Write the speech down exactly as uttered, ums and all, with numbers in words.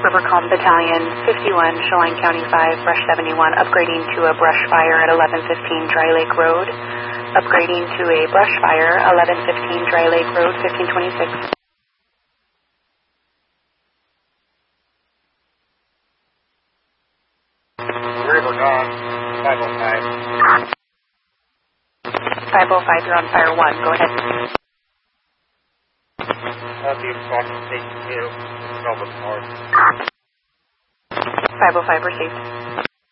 River Calm Battalion, fifty-one, Chelan County five, brush seventy-one, upgrading to a brush fire at eleven fifteen Dry Lake Road. Upgrading to a brush fire, eleven fifteen Dry Lake Road, fifteen twenty-six. River Dawn, five oh five. five oh five, you're on fire one, go ahead. Northeast Crossing Station two, Melbourne North. five oh five, received.